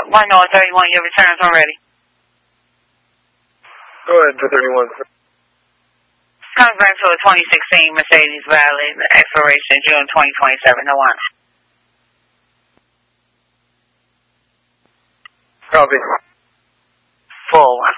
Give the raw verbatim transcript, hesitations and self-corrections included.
one North thirty-one, your returns are ready. Go ahead for thirty-one. Comes back to a twenty sixteen Mercedes Valley, the expiration June twenty twenty-seven. No one. Copy. Four one.